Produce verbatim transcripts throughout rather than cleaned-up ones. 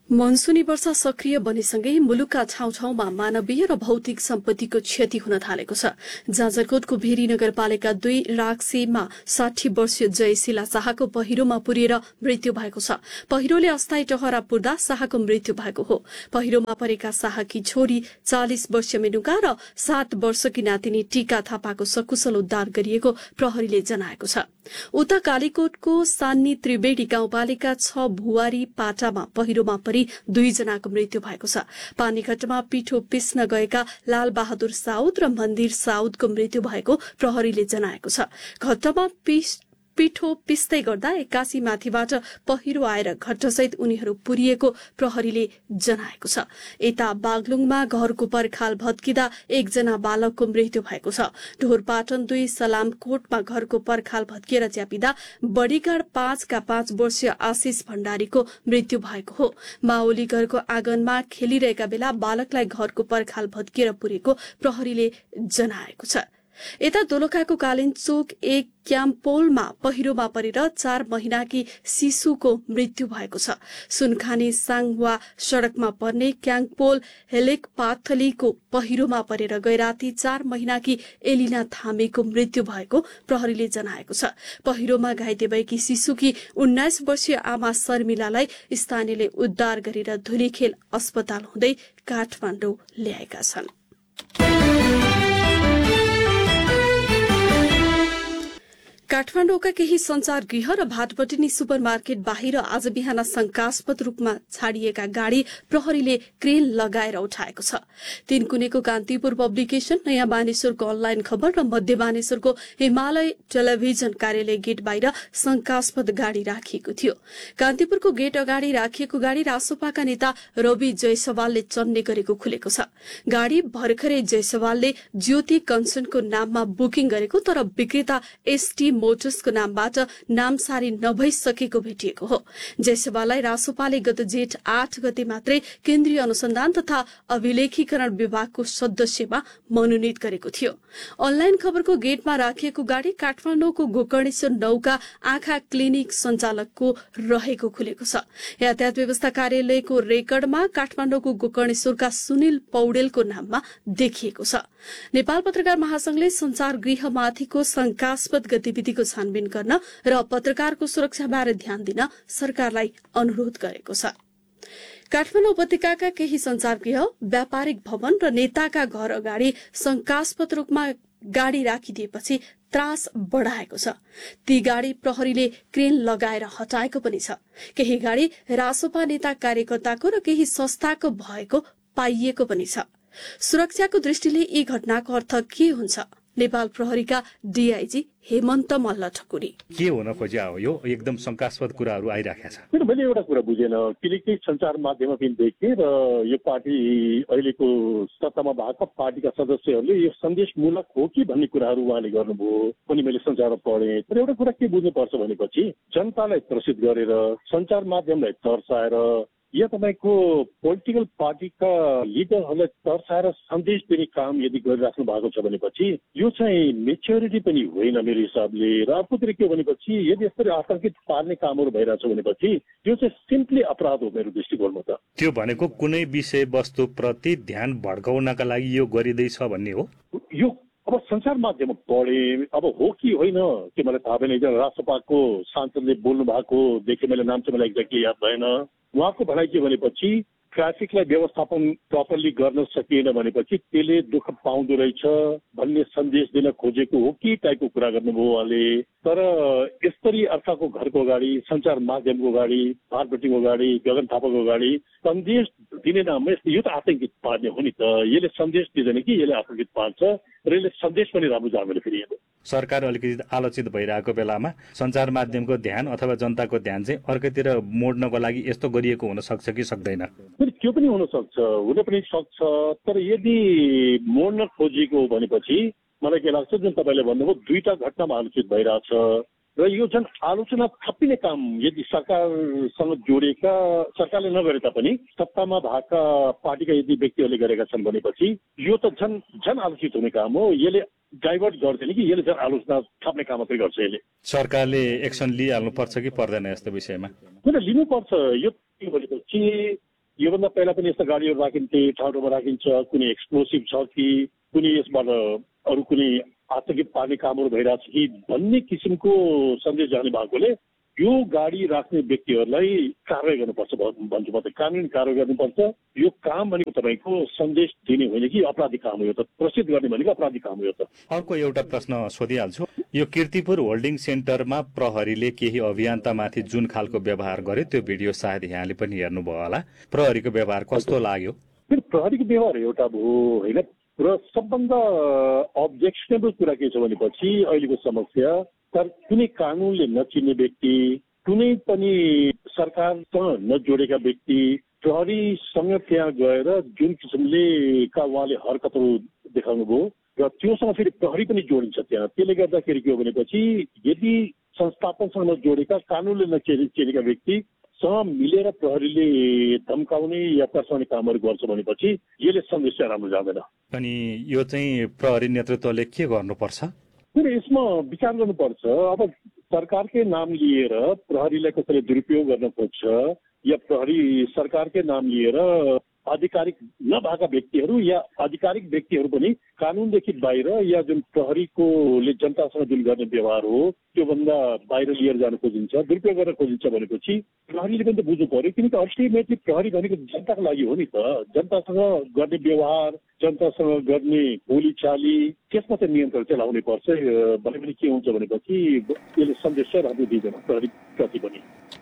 मनसुनी वर्षा सक्रिय बनेसँगै मुलुकका ठाउँठाउँमा मानवीय र भौतिक सम्पत्तिको क्षति हुन थालेको छ। जाजरकोटको भेरी नगरपालिका दुई राक्सीमा साठी वर्षीय जयशिला शाहको पहिरोमा पुरिएर मृत्यु भएको छ। पहिरोले अस्थायी टहरा पुर्दा शाहको मृत्यु भएको हो। पहिरोमा परेका शाहकी छोरी चालिस वर्षीय मेनुका र सात वर्षकी नातिनी टीका थापाको सकुशल उद्धार गरिएको प्रहरीले जनाएको छ। उता कालीकोटको सान्नी त्रिवेणी गाउँपालिका छ भुवारी पाटामा पहिरोमा परि दुईजनाको मृत्यु भएको छ। पानीघट्टमा पिठो पिस्न गएका लाल बहादुर साउद र मन्दिर साउदको मृत्यु भएको प्रहरीले जनाएको छ। घट्टमा पिठो पिस्दै गर्दा एक्कासी माथिबाट पहिरो आएर घट्टसहित उनीहरू पुरिएको प्रहरीले जनाएको छ। यता बागलुङमा घरको पर्खाल भत्किँदा एकजना बालकको मृत्यु भएको छ। ढोरपाटन दुई सलामकोटमा घरको पर्खाल भत्किएर च्यापिँदा बडीगाड पाँचका पाँच वर्षीय आशिष भण्डारीको मृत्यु भएको हो। माओली घरको आँगनमा खेलिरहेका बेला बालकलाई घरको पर्खाल भत्किएर पुरेको प्रहरीले जनाएको छ। यता दोलखाको कालिन्चोक एक क्याम्पोलमा पहिरोमा परेर चार महिनाकी शिशुको मृत्यु भएको छ। सुनखानी साङवा सड़कमा पर्ने क्याम्पोल हेलेक पाथलीको पहिरोमा परेर गैराती चार महिनाकी एलिना थामेको मृत्यु भएको प्रहरीले जनाएको छ। पहिरोमा घाइते भएकी शिशुकी उन्नाइस वर्षीय आमा शर्मिलालाई स्थानीयले उद्धार गरेर धुलीखेल अस्पताल हुँदै काठमाडौँ ल्याएका छन्। काठमाडौँका केही संचार गृह र भाटपटिनी सुपरमार्केट बाहिर आज बिहान शंकास्पद रूपमा छाडिएका गाड़ी प्रहरीले क्रेन लगाएर उठाएको छ। तीनकुनेको कान्तिपुर पब्लिकेशन, नयाँ बानेश्वरको अनलाइन खबर र मध्य बानेश्वरको हिमालय टेलिभिजन कार्यालय गेट बाहिर शंकास्पद गाड़ी राखिएको थियो। कान्तिपुरको गेट अगाडि राखिएको गाड़ी रासोपाका नेता रवि जयसवालले चन्ने गरेको खुलेको छ। गाड़ी भर्खरै जयसवालले ज्योति कन्सनको नाममा बुकिङ गरेको तर विक्रेता एसटी मोटर्सको नामबाट नामसारी नभइसकेको भेटिएको हो। जयसवाललाई रासोपाले गत जेठ आठ गते मात्रै केन्द्रीय अनुसन्धान तथा अभिलेखीकरण विभागको सदस्यमा मनोनित गरेको थियो। अनलाइन खबरको गेटमा राखिएको गाड़ी काठमाडौँको गोकर्णेश्वर नौका आँखा क्लिनिक सञ्चालकको रहेको खुलेको छ। यातायात व्यवस्था कार्यालयको रेकर्डमा काठमाडौँको गोकर्णेश्वरका सुनिल पौडेलको नाममा देखिएको छ। नेपाल पत्रकार महासंघले संचार गृहमाथिको शंकास्पद गतिविधिको छानबिन गर्न र पत्रकारको सुरक्षाबारे ध्यान दिन सरकारलाई अनुरोध गरेको छ। काठमाडौँ उपत्यकाका केही संचार गृह, व्यापारिक भवन र नेताका घर अगाडि शंकास्पद रूपमा गाड़ी राखिदिएपछि त्रास बढ़ाएको छ। ती गाड़ी प्रहरीले क्रेन लगाएर हटाएको पनि छ। केही गाड़ी रासोपा नेता कार्यकर्ताको र केही संस्थाको भएको पाइएको पनि छ। सुरक्षाको दृष्टिले यी घटनाको अर्थ के हुन्छ? नेपाल प्रहरीका डीआईजी हेमन्त मल्ल ठकुरी के हुन खोज्या हो? यो एकदम शंकास्पद कुराहरू आइराखेका छ। मैले एउटा कुरा बुझेन, किनकि संचार माध्यममा पनि देखेँ र यो पार्टी अहिलेको सत्तामा भएको पार्टीका सदस्यहरूले यो सन्देशमूलक हो कि भन्ने कुराहरू उहाँले गर्नुभयो पनि मैले संचारमा पढेँ। तर एउटा कुरा के बुझ्नुपर्छ भनेपछि जनतालाई त्रसित गरेर संचार माध्यमलाई तर्साएर या तपाईको पोलिटिकल पार्टीका लिडरहरूलाई तर्साएर सन्देश दिने काम यदि गरिराख्नु भएको छ भनेपछि यो चाहिँ मेच्योरिटी पनि होइन मेरो हिसाबले। र अर्कोतिर के भनेपछि यदि यसरी आतंकित पार्ने कामहरू भइरहेछ भनेपछि यो चाहिँ सिम्पली अपराध हो मेरो दृष्टिकोणमा। त त्यो भनेको कुनै विषय वस्तु प्रति ध्यान भड्काउनका लागि यो गरिँदैछ भन्ने हो। यो अब संचार माध्यममा पढे अब हो कि होइन त्यो मलाई थाहा भएन। राष्ट्रपाको सांसदले बोल्नु भएको देखेँ मैले, नाम चाहिँ मलाई एक्ज्याक्टली याद भएन। उहाँको भनाइ के भनेपछि ट्राफिकलाई व्यवस्थापन प्रपरली गर्न सकिएन भनेपछि त्यसले दुःख पाउँदो रहेछ भन्ने सन्देश दिन खोजेको हो कि टाइपको कुरा गर्नुभयो उहाँले। तर यसरी अर्काको घरको अगाडि, संचार माध्यमको अगाडि, भाटपट्टिको अगाडि, गगन थापाको अगाडि सन्देश दिने नाममा यो त आतंकित पार्ने हो नि त। यसले सन्देश दिँदैन कि यसले आतंकित पार्छ र यसले सन्देश पनि राम्रो जाँदैन। फेरि सरकार अलिकति आलोचित भइरहेको बेलामा संचार माध्यमको ध्यान अथवा जनताको ध्यान चाहिँ अर्कैतिर मोड्नको लागि यस्तो गरिएको हुन सक्छ कि सक्दैन? त्यो पनि हुन सक्छ, हुन पनि सक्छ। तर यदि मोड्न खोजिएको हो भनेपछि मलाई के लाग्छ, जुन तपाईँले भन्नुभयो दुईटा घटनामा आलोचित भइरहेछ र यो जुन आलोचना थपिने काम यदि सरकारसँग जोडिएका, सरकारले नगरे तापनि सत्तामा भएका पार्टीका यदि व्यक्तिहरूले गरेका छन् भनेपछि यो त झन् झन् आलोचित हुने काम हो। यसले डाइभर्ट गर्दैन कि यसले झन् आलोचना थप्ने काम मात्रै गर्छ। यसले सरकारले एक्सन लिइहाल्नु पर्छ कि पर्दैन यस्तो विषयमा? किन लिनुपर्छ? यो भनेपछि योभन्दा पहिला पनि यस्ता गाडीहरू राखिन्थे, ठाउँमा राखिन्छ, कुनै एक्सप्लोसिभ छ कि कुनै यसबाट अरू कुनै आतंकी पार्ने कामहरू भइरहेको छ कि भन्ने किसिमको सन्देश जाने भएकोले यो गाडी राख्ने व्यक्तिहरूलाई कारवाही गर्नुपर्छ भन्छु म त। कानुनी कारवाही गर्नुपर्छ। यो काम भनेको तपाईँको सन्देश दिने होइन कि अपराधी काम हो, यो त प्रसिद्ध गर्ने भनेको अपराधी काम हो। यो त अर्को एउटा प्रश्न सोधिहाल्छु। यो किर्तिपुर होल्डिङ सेन्टरमा प्रहरीले केही अभियन्तामाथि जुन खालको व्यवहार गर्यो त्यो भिडियो सायद यहाँले पनि हेर्नुभयो होला। प्रहरीको व्यवहार कस्तो लाग्यो? प्रहरीको व्यवहार एउटा भयो होइन, र सबभन्दा अब्जेक्सनेबल कुरा के छ भनेपछि अहिलेको समस्या तर कुनै कानुनले नचिन्ने व्यक्ति, कुनै पनि सरकारसँग नजोडेका व्यक्ति प्रहरीसँग त्यहाँ गएर जुन किसिमले का उहाँले हरकतहरू देखाउनु भयो र त्योसँग फेरि प्रहरी पनि जोडिन्छ त्यहाँ। त्यसले गर्दाखेरि के हो भनेपछि यदि संस्थापनसँग नजोडेका, कानुनले नचिनेका व्यक्तिसँग मिलेर प्रहरीले धम्काउने या पर्साउने कामहरू गर्छ भनेपछि यसले सन्देश चाहिँ राम्रो जाँदैन। अनि यो चाहिँ प्रहरी नेतृत्वले के गर्नुपर्छ? फेरि यसमा विचार गर्नुपर्छ। अब सरकारकै नाम लिएर प्रहरीलाई कसैले दुरुपयोग गर्न खोज्छ या प्रहरी सरकारकै नाम लिएर आधिकारिक नभएका व्यक्तिहरू या आधिकारिक व्यक्तिहरू पनि कानुनदेखि बाहिर या जुन प्रहरीकोले जनतासँग जुन गर्ने व्यवहार हो त्योभन्दा बाहिर लिएर जान खोजिन्छ, दुरुपयोग गर्न खोजिन्छ भनेपछि प्रहरीले पनि त बुझ्नु पर्यो। किनकि अल्टिमेटली प्रहरी भनेको जनताको लागि हो नि त। जनतासँग गर्ने व्यवहार, जनतासँग गर्ने बोलीचाली त्यसमा चाहिँ नियन्त्रण चाहिँ लाउनै पर्छ। भने पनि के हुन्छ भनेपछि यसले सन्देश चाहिँ राम्रो दिँदैन प्रहरीप्रति पनि।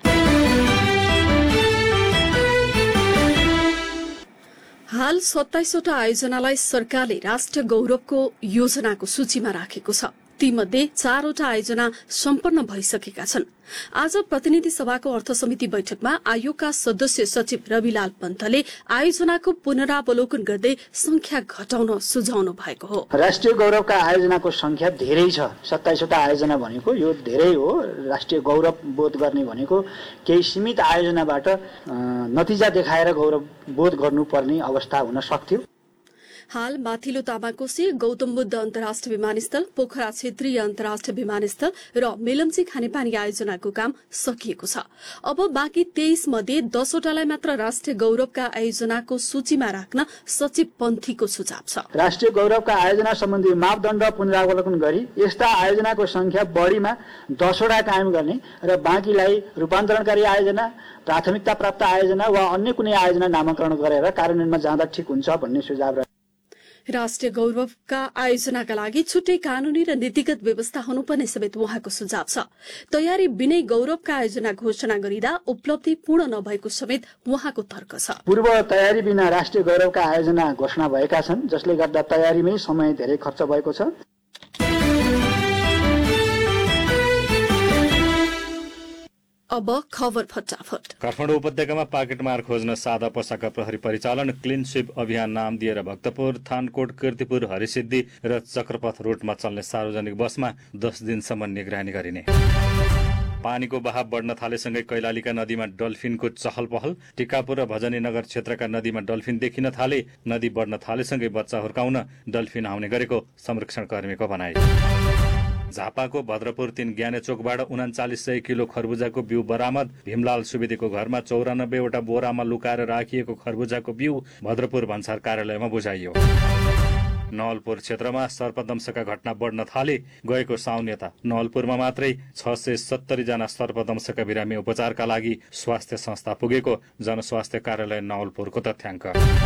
हाल सत्ताइसवटा आयोजनालाई सरकारले राष्ट्रिय गौरवको योजनाको सूचीमा राखेको छ। तीमध्ये चारवटा आयोजना सम्पन्न भइसकेका छन्। आज प्रतिनिधि सभाको अर्थ समिति बैठकमा आयोगका सदस्य सचिव रविलाल पन्तले आयोजनाको पुनरावलोकन गर्दै संख्या घटाउन सुझाउनु भएको हो। राष्ट्रिय गौरवका आयोजनाको संख्या धेरै छ। सत्ताइसवटा आयोजना भनेको यो धेरै हो। राष्ट्रिय गौरव बोध गर्ने भनेको केही सीमित आयोजनाबाट नतिजा देखाएर गौरव बोध गर्नुपर्ने अवस्था हुन सक्थ्यो। हाल माथिल्लो तामाकोशी, गौतम बुद्ध अन्तर्राष्ट्रिय विमानस्थल, पोखरा क्षेत्रीय अन्तर्राष्ट्रिय विमानस्थल र मेलम्ची खानेपानी आयोजनाको काम सकिएको छ। अब बाँकी तेइस मध्ये दसवटालाई मात्र राष्ट्रिय गौरवका आयोजनाको सूचीमा राख्न सचिव पन्थीको सुझाव छ। राष्ट्रिय गौरवका आयोजना सम्बन्धी मापदण्ड पुनरावलोकन गरी यस्ता आयोजनाको संख्या बढीमा दसवटा कायम गर्ने र बाँकीलाई रूपान्तरणकारी आयोजना, प्राथमिकता प्राप्त आयोजना वा अन्य कुनै आयोजना नामाकरण गरेर कार्यान्वयनमा जाँदा ठिक हुन्छ भन्ने सुझाव। राष्ट्रिय गौरवका आयोजनाका लागि छुट्टै कानूनी र नीतिगत व्यवस्था हुनुपर्ने समेत उहाँको सुझाव छ। तयारी बिनै गौरवका आयोजना घोषणा गरिँदा उपलब्धि पूर्ण नभएको समेत उहाँको तर्क छ। पूर्व तयारी बिना राष्ट्रिय गौरवका आयोजना घोषणा भएका छन्, जसले गर्दा तयारीमै समय धेरै खर्च भएको छ। अब खबर फटाफट। काठमाडौँ उपत्यकामा पाकेटमार खोज्न सादा पोसाका प्रहरी परिचालन क्लिन स्विप अभियान नाम दिएर भक्तपुर, थानकोट, कीर्तिपुर, हरिसिद्धि र चक्रपथ रूटमा चल्ने सार्वजनिक बसमा दस दिनसम्म निगरानी गरिने। पानीको बहाव बढ्न थालेसँगै कैलालीका नदीमा डल्फिनको चहल पहल। टिकापुर र भजनी नगर क्षेत्रका नदीमा डल्फिन देखिन थाले। नदी बढ्न थालेसँगै बच्चा हुर्काउन डल्फिन आउने गरेको संरक्षण कर्मीको भनाइ। झापाको भद्रपुर तीन ज्ञाने चोकबाट उनाचालिस सय किलो खरबुजाको बिउ बरामद। भीमलाल सुवेदीको घरमा चौरानब्बेवटा बोरामा लुकाएर राखिएको खरबुजाको बिउ भद्रपुर भन्सार कार्यालयमा बुझाइयो। नवलपुर क्षेत्रमा सर्पदंशका घटना बढ्न थाले। गएको साउन यता नवलपुरमा मात्रै छ सय सत्तरी जना सर्पदंशका बिरामी उपचारका लागि स्वास्थ्य संस्था पुगेको जनस्वास्थ्य कार्यालय नवलपुरको तथ्याङ्क।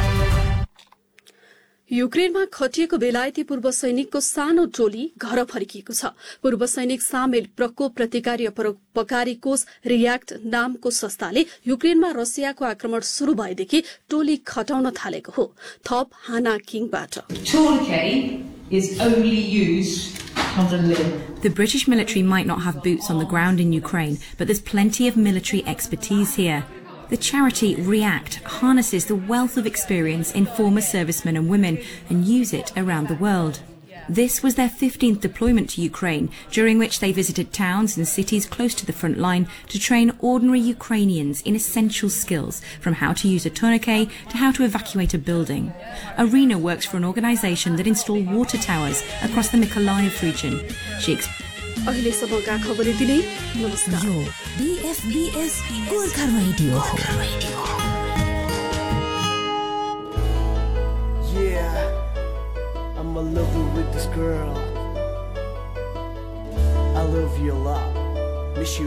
युक्रेनमा खटिएको बेलायती पूर्व सैनिकको सानो टोली घर फर्किएको छ। पूर्व सैनिक सामेल प्रकोप प्रतिकारी परोपकारी कोष रियाक्ट नामको संस्थाले युक्रेनमा रसियाको आक्रमण शुरू भएदेखि टोली खटाउन थालेको हो। थप हाना किङबाट। The British military might not have boots on the ground in Ukraine, but there's plenty of military expertise here. The charity REACT harnesses the wealth of experience in former servicemen and women and use it around the world. This was their fifteenth deployment to Ukraine, during which they visited towns and cities close to the front line to train ordinary Ukrainians in essential skills, from how to use a tourniquet to how to evacuate a building. Arena works for an organisation that installed water towers across the Mykolaiv region. She अहिलेसम्मका खबर यति नै। नमस्कार। यो बीएफबीएस Gorkha radio हो। I'm in love with this girl. I love you a lot. Miss you.